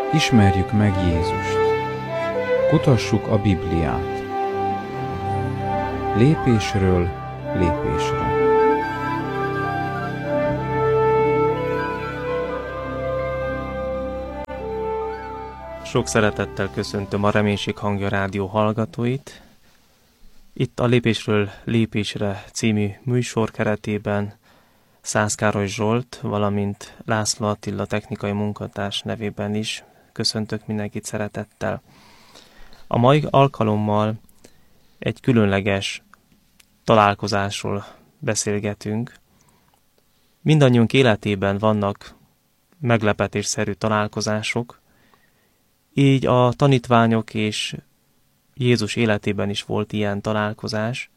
Ismerjük meg Jézust. Kutassuk a Bibliát. Lépésről lépésre. Sok szeretettel köszöntöm a Reménység Hangja rádió hallgatóit. Itt a Lépésről lépésre című műsor keretében Szász Károly Zsolt, valamint László Attila technikai munkatárs nevében is köszöntök mindenkit szeretettel. A mai alkalommal egy különleges találkozásról beszélgetünk. Mindannyiunk életében vannak meglepetésszerű találkozások, így a tanítványok és Jézus életében is volt ilyen találkozás.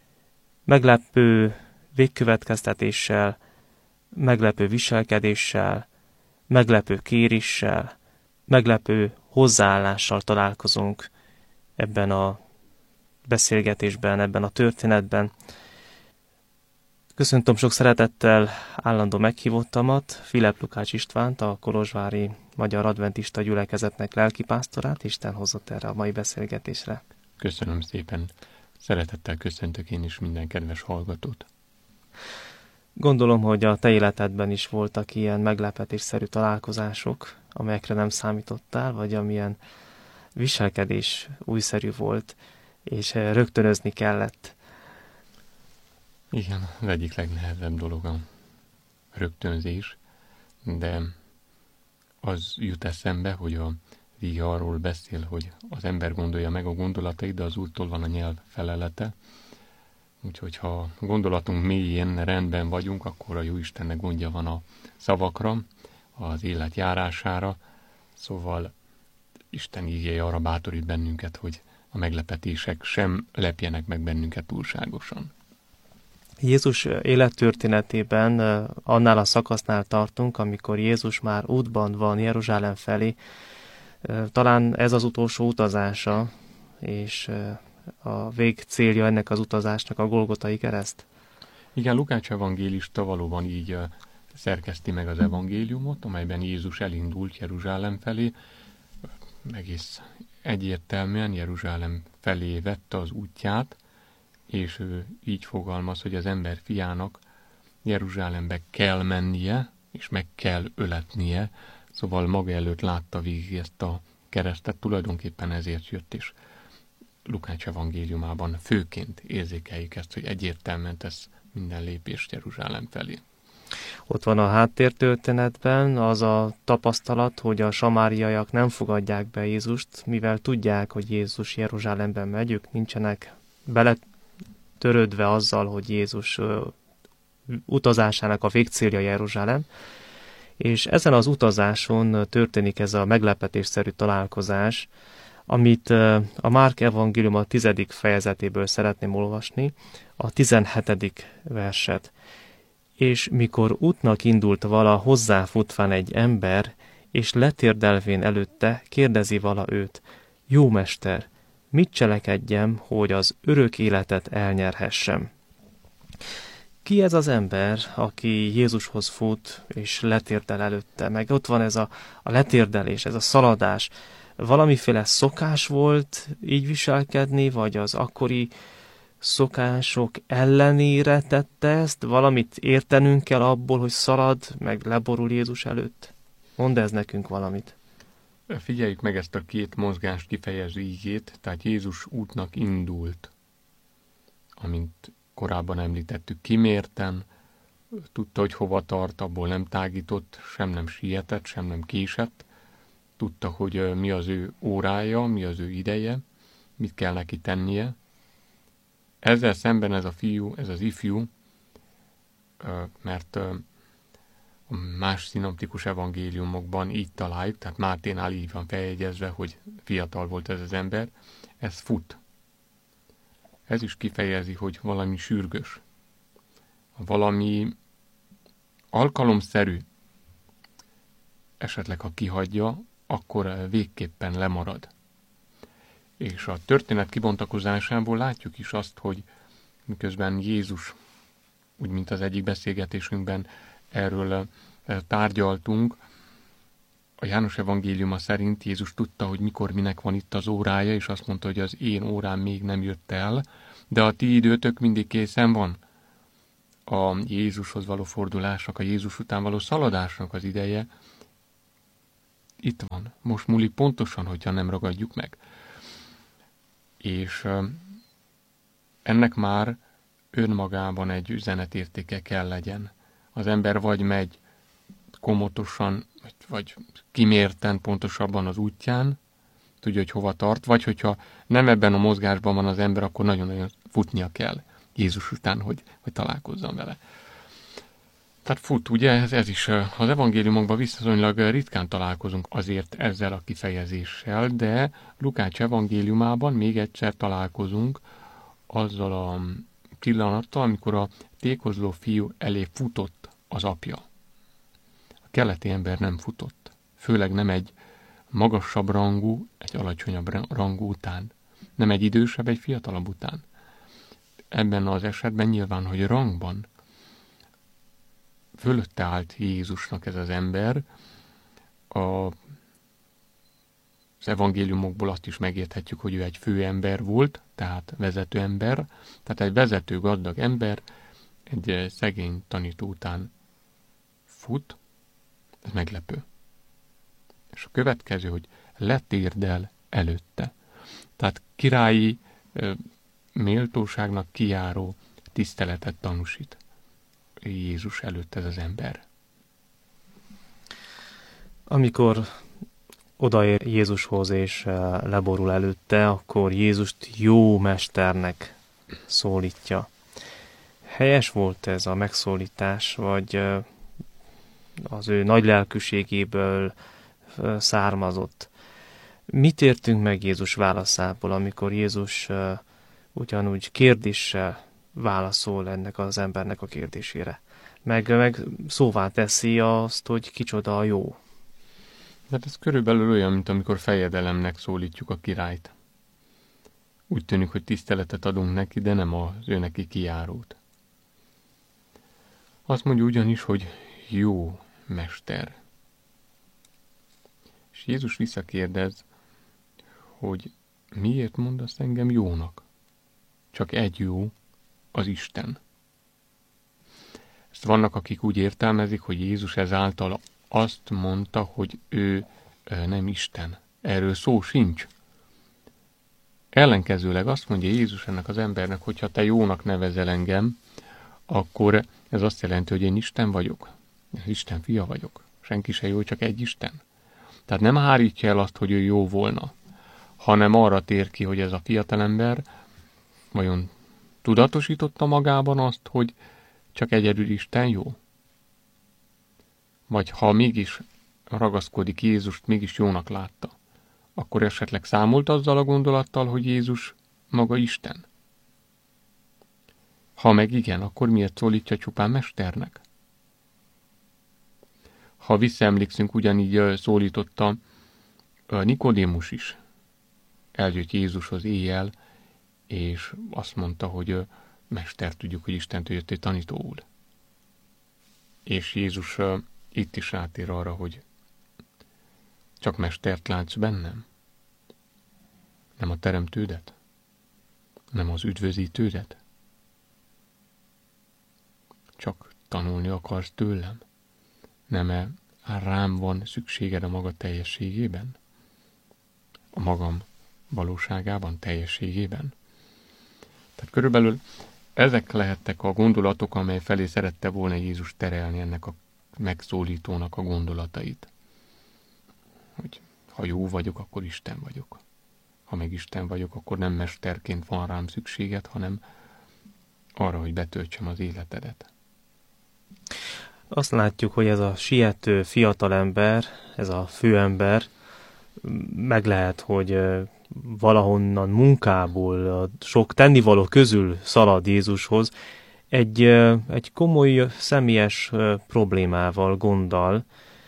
Meglepő végkövetkeztetéssel, meglepő viselkedéssel, meglepő kéréssel, meglepő hozzáállással találkozunk ebben a beszélgetésben, ebben a történetben. Köszöntöm sok szeretettel állandó meghívottamat, Filip Lukács Istvánt, a kolozsvári Magyar Adventista Gyülekezetnek lelkipásztorát. Isten hozott erre a mai beszélgetésre. Köszönöm szépen. Szeretettel köszöntök én is minden kedves hallgatót. Gondolom, hogy a te életedben is voltak ilyen meglepetésszerű találkozások, amelyekre nem számítottál, vagy amilyen viselkedés újszerű volt, és rögtönözni kellett. Igen, az egyik legnehezebb dolog a rögtönzés, de az jut eszembe, hogy a ige arról beszél, hogy az ember gondolja meg a gondolatait, de az Úrtól van a nyelv felelete. Úgyhogy ha a gondolatunk mélyén rendben vagyunk, akkor a Jóistennek gondja van a szavakra, az élet járására. Szóval Isten igéje arra bátorít bennünket, hogy a meglepetések sem lepjenek meg bennünket túlságosan. Jézus élettörténetében annál a szakasznál tartunk, amikor Jézus már útban van Jeruzsálem felé. Talán ez az utolsó utazása, és a végcélja ennek az utazásnak a Golgotai kereszt. Igen, Lukács evangélista valóban így szerkeszti meg az evangéliumot, amelyben Jézus elindult Jeruzsálem felé. Egész egyértelműen Jeruzsálem felé vette az útját, és ő így fogalmaz, hogy az ember fiának Jeruzsálembe kell mennie, és meg kell öletnie, szóval maga előtt látta végig ezt a keresztet, tulajdonképpen ezért jött, és Lukács evangéliumában főként érzékeljük ezt, hogy egyértelműen tesz minden lépést Jeruzsálem felé. Ott van a háttértörténetben az a tapasztalat, hogy a samáriaiak nem fogadják be Jézust, mivel tudják, hogy Jézus Jeruzsálemben megy, ők nincsenek beletörődve azzal, hogy Jézus utazásának a végcélja Jeruzsálem, és ezen az utazáson történik ez a meglepetésszerű találkozás, amit a Márk evangélium a 10. fejezetéből szeretném olvasni, a 17. verset. És mikor útnak indult vala, hozzáfutván egy ember, és letérdelvén előtte, kérdezi vala őt, jó mester, mit cselekedjem, hogy az örök életet elnyerhessem? Ki ez az ember, aki Jézushoz fut, és letérdel előtte? Meg ott van ez a letérdelés, ez a szaladás. Valamiféle szokás volt így viselkedni, vagy az akkori szokások ellenére tette ezt? Valamit értenünk kell abból, hogy szalad, meg leborul Jézus előtt? Mondd ez nekünk valamit. Figyeljük meg ezt a két mozgást kifejező ígét, tehát Jézus útnak indult, amint korábban említettük, kimérten, tudta, hogy hova tart, abból nem tágított, sem nem sietett, sem nem késett, tudta, hogy mi az ő órája, mi az ő ideje, mit kell neki tennie. Ezzel szemben ez a fiú, ez az ifjú, mert a más szinoptikus evangéliumokban így találjuk, tehát Máténál így van feljegyezve, hogy fiatal volt ez az ember, ez fut. Ez is kifejezi, hogy valami sürgős, valami alkalomszerű, esetleg ha kihagyja, akkor végképpen lemarad. És a történet kibontakozásából látjuk is azt, hogy miközben Jézus, úgy mint az egyik beszélgetésünkben erről tárgyaltunk, A János evangéliuma szerint Jézus tudta, hogy mikor minek van itt az órája, és azt mondta, hogy az én órám még nem jött el, de a ti időtök mindig készen van. A Jézushoz való fordulásnak, a Jézus után való szaladásnak az ideje itt van. Most múlik pontosan, hogyha nem ragadjuk meg. És ennek már önmagában egy üzenetértéke kell legyen. Az ember vagy megy komotosan, vagy kimérten pontosabban az útján, tudja, hogy hova tart, vagy hogyha nem ebben a mozgásban van az ember, akkor nagyon-nagyon futnia kell Jézus után, hogy találkozzon vele. Tehát fut, ugye, ez is az evangéliumokban viszonylag ritkán találkozunk azért ezzel a kifejezéssel, de Lukács evangéliumában még egyszer találkozunk azzal a pillanattal, amikor a tékozló fiú elé futott az apja. A keleti ember nem futott, főleg nem egy magasabb rangú, egy alacsonyabb rangú után, nem egy idősebb, egy fiatalabb után. Ebben az esetben nyilván, hogy rangban fölötte állt Jézusnak ez az ember. Az evangéliumokból azt is megérthetjük, hogy ő egy főember volt, tehát vezető ember, tehát egy vezető gazdag ember egy szegény tanító után fut, ez meglepő. És a következő, hogy letérdel előtte. Tehát királyi méltóságnak kijáró tiszteletet tanúsít Jézus előtt ez az ember. Amikor odaér Jézushoz és leborul előtte, akkor Jézust jó mesternek szólítja. Helyes volt ez a megszólítás, vagy az ő nagy lelkűségéből származott? Mit értünk meg Jézus válaszából, amikor Jézus ugyanúgy kérdéssel válaszol ennek az embernek a kérdésére? Meg szóvá teszi azt, hogy kicsoda a jó. Hát ez körülbelül olyan, mint amikor fejedelemnek szólítjuk a királyt. Úgy tűnik, hogy tiszteletet adunk neki, de nem az ő neki kijárót. Azt mondja ugyanis, hogy jó mester. És Jézus visszakérdez, hogy miért mondasz engem jónak? Csak egy jó, az Isten. Ezt vannak, akik úgy értelmezik, hogy Jézus ezáltal azt mondta, hogy ő nem Isten. Erről szó sincs. Ellenkezőleg azt mondja Jézus ennek az embernek, hogyha te jónak nevezel engem, akkor ez azt jelenti, hogy én Isten vagyok. Isten fia vagyok. Senki se jó, csak egy Isten. Tehát nem hárítja el azt, hogy ő jó volna, hanem arra tér ki, hogy ez a fiatalember vajon tudatosította magában azt, hogy csak egyedül Isten jó? Vagy ha mégis ragaszkodik Jézust, mégis jónak látta, akkor esetleg számolt azzal a gondolattal, hogy Jézus maga Isten? Ha meg igen, akkor miért szólítja csupán mesternek? Ha visszaemlékszünk, ugyanígy szólította Nikodémus is. Eljött Jézushoz éjjel, és azt mondta, hogy mester, tudjuk, hogy Istentől jött egy tanító úr. És Jézus itt is rátér arra, hogy csak mestert látsz bennem? Nem a teremtődet? Nem az üdvözítődet? Csak tanulni akarsz tőlem? Nem-e rám van szükséged a maga teljességében? A magam valóságában, teljességében? Tehát körülbelül ezek lehettek a gondolatok, amely felé szerette volna Jézus terelni ennek a megszólítónak a gondolatait. Hogy ha jó vagyok, akkor Isten vagyok. Ha meg Isten vagyok, akkor nem mesterként van rám szükséged, hanem arra, hogy betöltsem az életedet. Azt látjuk, hogy ez a siető fiatalember, ez a főember, meg lehet, hogy valahonnan munkából, a sok tennivaló közül szalad Jézushoz, egy komoly személyes problémával, gonddal,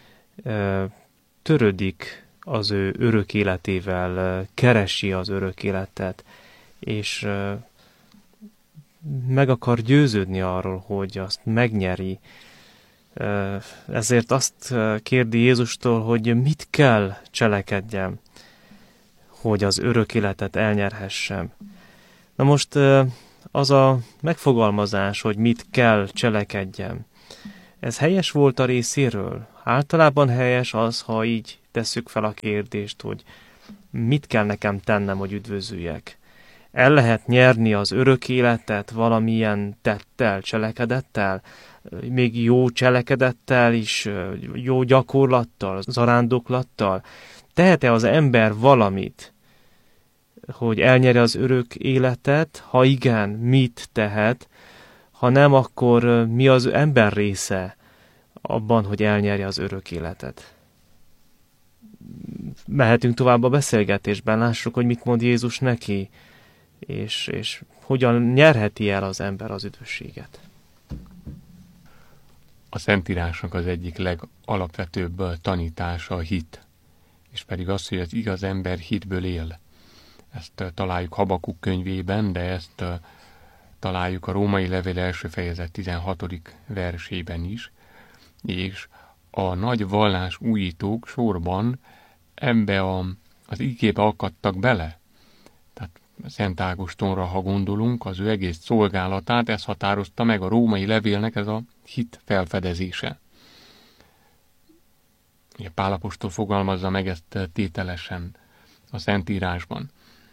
törődik az ő örök életével, keresi az örök életet, és meg akar győződni arról, hogy azt megnyeri, Ezért azt kérdi Jézustól, hogy mit kell cselekedjem, hogy az örök életet elnyerhessem. Na most az a megfogalmazás, hogy mit kell cselekedjem, ez helyes volt a részéről? Általában helyes az, ha így tesszük fel a kérdést, hogy mit kell nekem tennem, hogy üdvözüljek. El lehet nyerni az örök életet valamilyen tettel, cselekedettel, még jó cselekedettel is, jó gyakorlattal, zarándoklattal. Tehet-e az ember valamit, hogy elnyerje az örök életet? Ha igen, mit tehet? Ha nem, akkor mi az ember része abban, hogy elnyerje az örök életet? Mehetünk tovább a beszélgetésben, lássuk, hogy mit mond Jézus neki, és hogyan nyerheti el az ember az üdvösséget. A Szentírásnak az egyik legalapvetőbb tanítása a hit, és pedig az, hogy az igaz ember hitből él. Ezt találjuk Habakuk könyvében, de ezt találjuk a Római levél első fejezet 16. versében is, és a nagy vallás újítók sorban ebbe az igébe akadtak bele. Tehát Szent Ágostonra, ha gondolunk, az ő egész szolgálatát, ez határozta meg a római levélnek, ez a hit felfedezése. Pál apostol fogalmazza meg ezt tételesen a Szentírásban.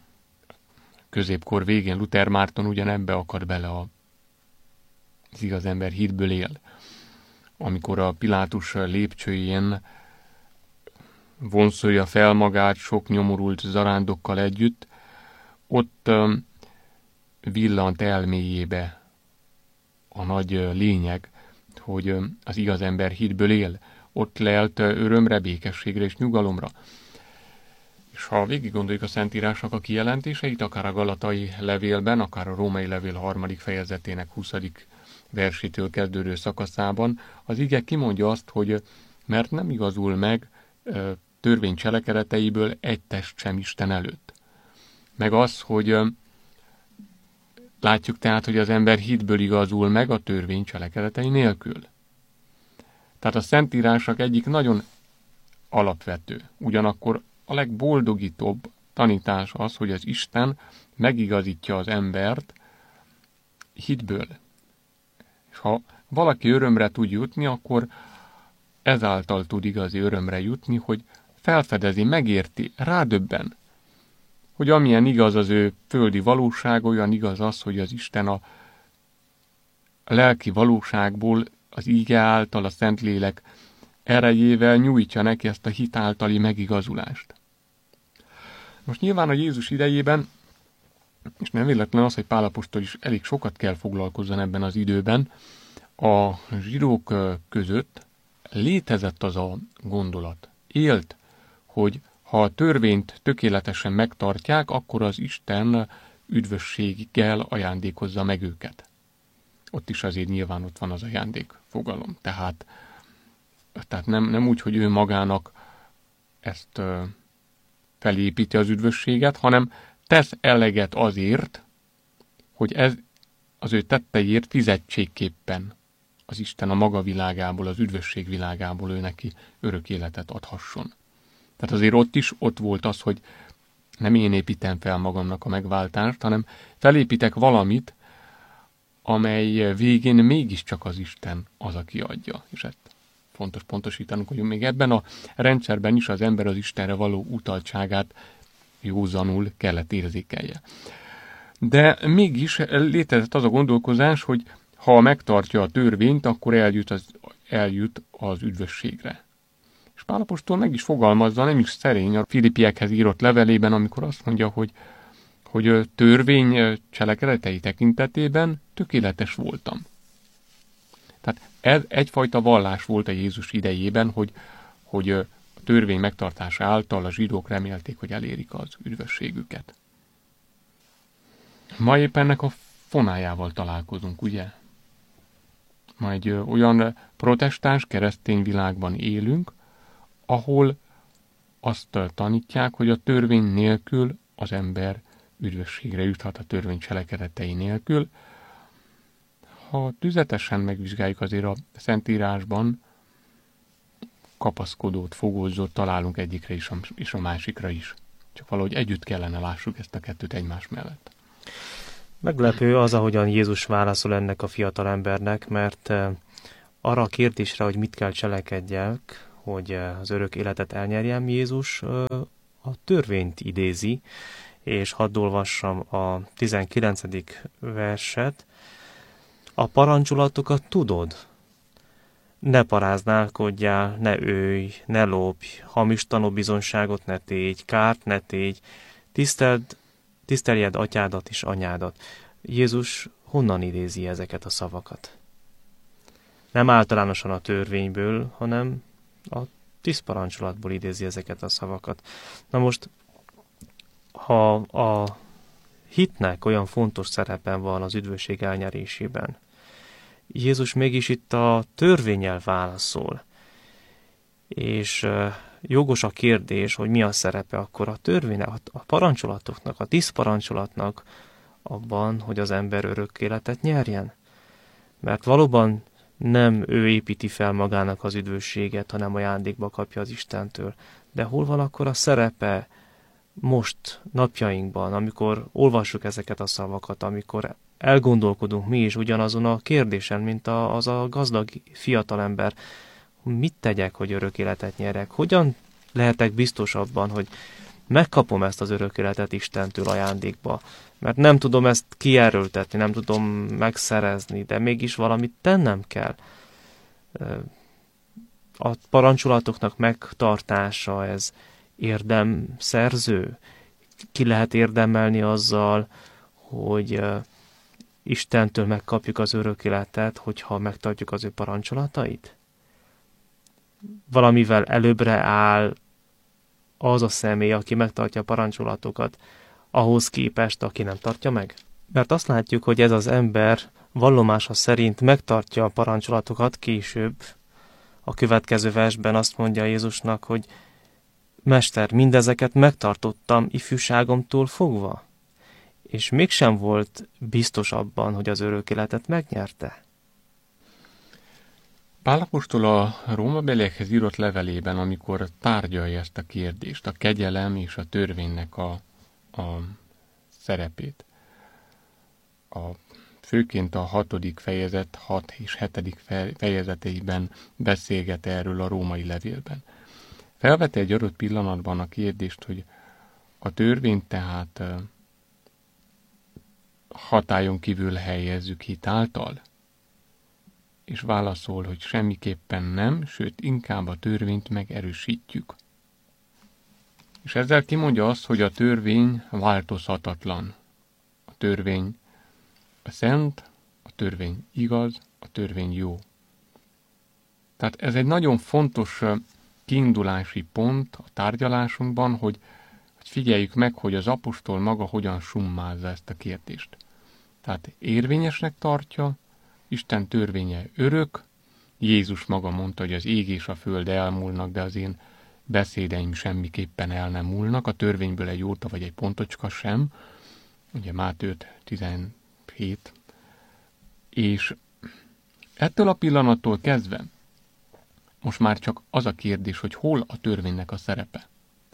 Középkor végén Luther Márton ugyanebbe akad bele az igaz ember hitből él. Amikor a Pilátus lépcsőjén vonszolja fel magát sok nyomorult zarándokkal együtt, ott villant elméjébe a nagy lényeg, hogy az igaz ember hitből él. Ott lelt örömre, békességre és nyugalomra. És ha végig gondoljuk a Szentírásnak a kijelentéseit, akár a Galatai levélben, akár a Római levél 3. fejezetének 20. versétől kezdődő szakaszában, az ige kimondja azt, hogy mert nem igazul meg törvény cselekedeteiből egy test sem Isten előtt. Meg az, hogy látjuk tehát, hogy az ember hitből igazul meg a törvény cselekedetei nélkül. Tehát a Szentírásnak egyik nagyon alapvető, ugyanakkor a legboldogítóbb tanítás az, hogy az Isten megigazítja az embert hitből. És ha valaki örömre tud jutni, akkor ezáltal tud igazi örömre jutni, hogy felfedezi, megérti, rádöbben, hogy amilyen igaz az ő földi valóság, olyan igaz az, hogy az Isten a lelki valóságból az íge által, a Szentlélek erejével nyújtja neki ezt a hit általi megigazulást. Most nyilván a Jézus idejében, és nem véletlen az, hogy Pál apostol is elég sokat kell foglalkozzon ebben az időben, a zsidók között létezett az a gondolat. Élt, hogy ha a törvényt tökéletesen megtartják, akkor az Isten üdvösséggel ajándékozza meg őket. Ott is azért nyilván ott van az ajándék fogalom. Tehát nem úgy, hogy ő magának ezt felépíti az üdvösséget, hanem tesz eleget azért, hogy ez az ő tetteiért fizetségképpen az Isten a maga világából, az üdvösség világából ő neki örök életet adhasson. Tehát azért ott volt az, hogy nem én építem fel magamnak a megváltást, hanem felépítek valamit, amely végén mégiscsak az Isten az, aki adja. És ezt fontos pontosítanunk, hogy még ebben a rendszerben is az ember az Istenre való utaltságát józanul kellett érzékelje. De mégis létezett az a gondolkozás, hogy ha megtartja a törvényt, akkor eljut az üdvösségre. És Pál apostol meg is fogalmazza, nem is szerény a Filippiekhez írott levelében, amikor azt mondja, hogy törvény cselekedetei tekintetében tökéletes voltam. Tehát ez egyfajta vallás volt a Jézus idejében, hogy a törvény megtartása által a zsidók remélték, hogy elérik az üdvösségüket. Ma épp ennek a fonájával találkozunk, ugye? Ma egy olyan protestáns keresztény világban élünk, ahol azt tanítják, hogy a törvény nélkül az ember üdvösségre juthat, a törvény cselekedetei nélkül. ha tüzetesen megvizsgáljuk, azért a Szentírásban kapaszkodót, fogózót találunk egyikre is, és a másikra is. Csak valahogy együtt kellene lássuk ezt a kettőt egymás mellett. Meglepő az, ahogyan Jézus válaszol ennek a fiatalembernek, mert arra a kérdésre, hogy mit kell cselekedjek, hogy az örök életet elnyerjem, Jézus a törvényt idézi, és hadd olvassam a 19. verset. A parancsolatokat tudod. Ne paráználkodjál, ne ölj, ne lopj, hamis tanúbizonyságot ne tégy, kárt ne tégy, tiszteljed atyádat és anyádat. Jézus honnan idézi ezeket a szavakat? Nem általánosan a törvényből, hanem a 10 parancsolatból idézi ezeket a szavakat. Na most, ha a hitnek olyan fontos szerepen van az üdvösség elnyerésében, Jézus mégis itt a törvénnyel válaszol. És jogos a kérdés, hogy mi a szerepe akkor a törvénynek, a parancsolatoknak, a 10 parancsolatnak abban, hogy az ember örök életet nyerjen. Mert valóban nem ő építi fel magának az üdvösséget, hanem ajándékba kapja az Istentől. De hol van akkor a szerepe most, napjainkban, amikor olvassuk ezeket a szavakat, amikor elgondolkodunk mi is ugyanazon a kérdésen, mint az a gazdag fiatalember, mit tegyek, hogy örök életet nyerek? Hogyan lehetek biztos abban, hogy megkapom ezt az örök életet Istentől ajándékba? Mert nem tudom ezt kierőltetni, nem tudom megszerezni, de mégis valamit tennem kell. A parancsolatoknak megtartása, ez érdemszerző. Ki lehet érdemelni azzal, hogy Istentől megkapjuk az örök életet, hogyha megtartjuk az ő parancsolatait? Valamivel előbbre áll az a személy, aki megtartja a parancsolatokat, ahhoz képest, aki nem tartja meg? Mert azt látjuk, hogy ez az ember vallomása szerint megtartja a parancsolatokat, később a következő versben azt mondja Jézusnak, hogy Mester, mindezeket megtartottam ifjúságomtól fogva, és mégsem volt biztos abban, hogy az örök életet megnyerte. Pál apostol a rómabeliekhez írott levelében, amikor tárgyalja ezt a kérdést, a kegyelem és a törvénynek a szerepét. Főként a 6. fejezet, 6 és 7. fejezeteiben beszélget erről a római levélben. Felveti egy adott pillanatban a kérdést, hogy a törvényt tehát hatályon kívül helyezzük hit által? És válaszol, hogy semmiképpen nem, sőt inkább a törvényt megerősítjük. És ezzel kimondja azt, hogy a törvény változhatatlan. A törvény a szent, a törvény igaz, a törvény jó. Tehát ez egy nagyon fontos kiindulási pont a tárgyalásunkban, hogy figyeljük meg, hogy az apostol maga hogyan summázza ezt a kérdést. Tehát érvényesnek tartja, Isten törvénye örök, Jézus maga mondta, hogy az ég és a föld elmúlnak, de az én beszédeim semmiképpen el nem múlnak, a törvényből egy óta vagy egy pontocska sem, ugye Máté 5:17, és ettől a pillanattól kezdve most már csak az a kérdés, hogy hol a törvénynek a szerepe.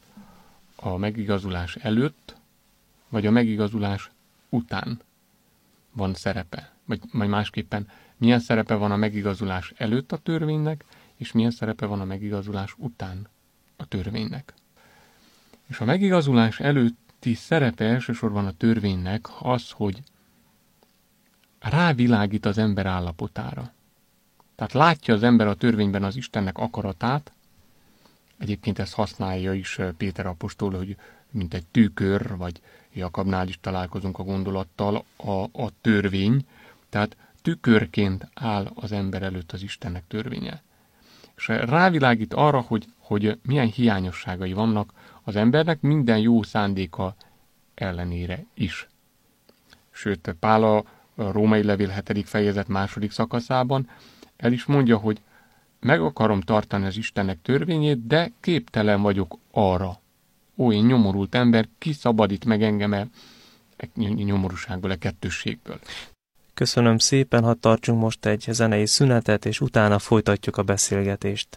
A megigazulás előtt, vagy a megigazulás után van szerepe. Vagy másképpen, milyen szerepe van a megigazulás előtt a törvénynek, és milyen szerepe van a megigazulás után a törvénynek. És a megigazulás előtti szerepe elsősorban a törvénynek az, hogy rávilágít az ember állapotára. Tehát látja az ember a törvényben az Istennek akaratát, egyébként ezt használja is Péter apostol, hogy mint egy tükör, vagy Jakabnál is találkozunk a gondolattal, a törvény, tehát tükörként áll az ember előtt az Istennek törvénye. És rávilágít arra, hogy milyen hiányosságai vannak az embernek minden jó szándéka ellenére is. Sőt, Pál a római levél 7. fejezet 2. szakaszában el is mondja, hogy meg akarom tartani az Istennek törvényét, de képtelen vagyok arra. Ó, én nyomorult ember, ki szabadít meg engem nyomorúságból, kettősségből. Köszönöm szépen, ha tartsunk most egy zenei szünetet, és utána folytatjuk a beszélgetést.